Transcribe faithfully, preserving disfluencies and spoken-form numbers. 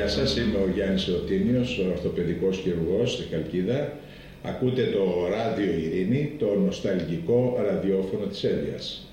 Γεια σας, είμαι ο Γιάννης Εωτήμιος, ο ορθοπαιδικός χειρουργός στη Χαλκίδα. Ακούτε το Ράδιο Ειρήνη, το νοσταλγικό ραδιόφωνο της Έλβειας.